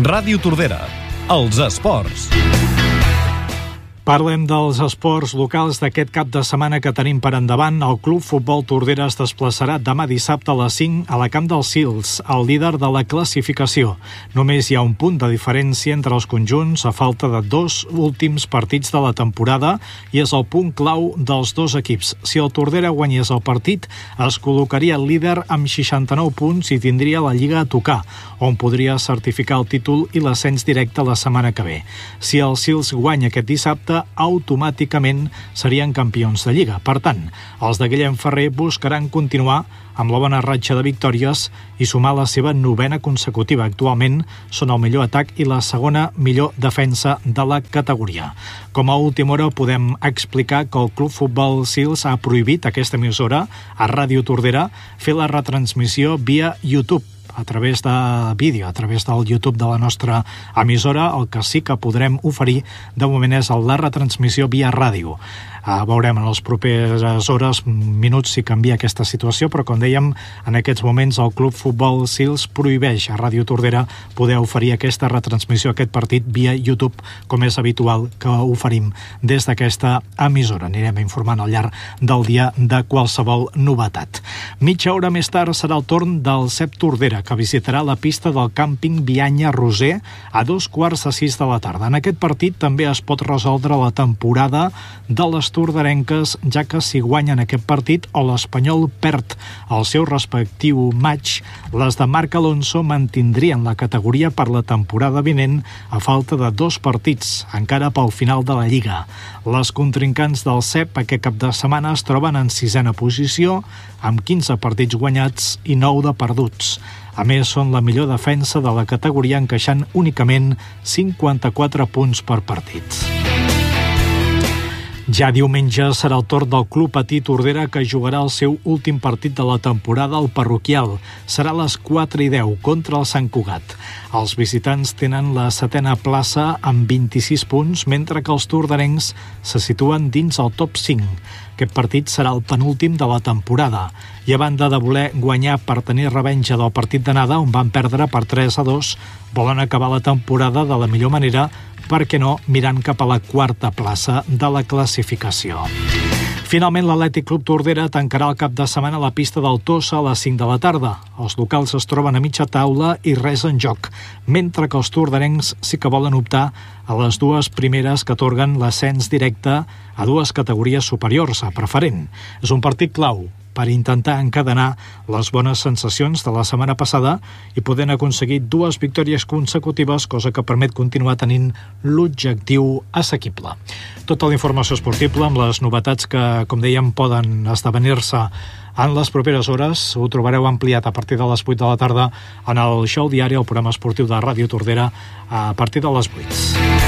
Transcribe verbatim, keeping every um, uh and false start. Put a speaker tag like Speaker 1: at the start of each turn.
Speaker 1: Ràdio Tordera, els esports.
Speaker 2: Parlem dels esports locals d'aquest cap de setmana que tenim per endavant. El Club Futbol Tordera es desplaçarà demà dissabte a les cinc a la Camp dels Sils, el líder de la classificació. Només hi ha un punt de diferència entre els conjunts a falta de dos últims partits de la temporada i és el punt clau dels dos equips. Si el Tordera guanyés el partit, es col·locaria el líder amb seixanta-nou punts i tindria la Lliga a tocar, on podria certificar el títol i l'ascens directe la setmana que ve. Si el Sils guanya aquest dissabte, automàticament serien campions de Lliga. Per tant, els de Guillem Ferrer buscaran continuar amb la bona ratxa de victòries i sumar la seva novena consecutiva. Actualment són el millor atac i la segona millor defensa de la categoria. Com a última hora podem explicar que el Club Futbol Sils ha prohibit a aquesta emissora, a Ràdio Tordera, fer la retransmissió via YouTube, a través de vídeo, a través del YouTube de la nostra emissora. El que sí que podrem oferir de moment és la retransmissió via ràdio. Uh, veurem en les properes hores, minuts, si canvia aquesta situació, però com dèiem, en aquests moments el Club Futbol Sils prohibeix a Ràdio Tordera poder oferir aquesta retransmissió, aquest partit, via YouTube, com és habitual que oferim des d'aquesta emissora. Anirem informant al llarg del dia de qualsevol novetat. Mitja hora més tard serà el torn del C E P Tordera, que visitarà la pista del càmping Bianya Roser a dos quarts de sis de la tarda. En aquest partit també es pot resoldre la temporada de les torderenques, ja que si guanyen aquest partit o l'Espanyol perd el seu respectiu match, les de Marc Alonso mantindrien la categoria per la temporada vinent a falta de dos partits, encara pel final de la Lliga. Les contrincants del C E P aquest cap de setmana es troben en sisena posició, amb quinze partits guanyats i nou de perduts. A més, són la millor defensa de la categoria, encaixant únicament cinquanta-quatre punts per partit. Ja diumenge serà el torn del Club Patí Tordera, que jugarà el seu últim partit de la temporada al Parroquial. Serà a les quatre i deu contra el Sant Cugat. Els visitants tenen la setena plaça amb vint-i-sis punts, mentre que els torderencs se situen dins el top cinc. Aquest partit serà el penúltim de la temporada i, a banda de voler guanyar per tenir revenja del partit d'anada, on van perdre per tres a dos, volen acabar la temporada de la millor manera, per què no, mirant cap a la quarta plaça de la classificació. Finalment, l'Atlètic Club Tordera tancarà el cap de setmana a la pista del Tossa a les cinc de la tarda. Els locals es troben a mitja taula i res en joc, mentre que els torderencs sí que volen optar a les dues primeres que atorguen l'ascens directe a dues categories superiors a preferent. És un partit clau per intentar encadenar les bones sensacions de la setmana passada i poder aconseguir dues victòries consecutives, cosa que permet continuar tenint l'objectiu assequible. Tota la informació esportiva amb les novetats que, com dèiem, poden esdevenir-se en les properes hores, ho trobareu ampliat a partir de les vuit de la tarda en el Show Diari, el programa esportiu de Ràdio Tordera, a partir de les vuit.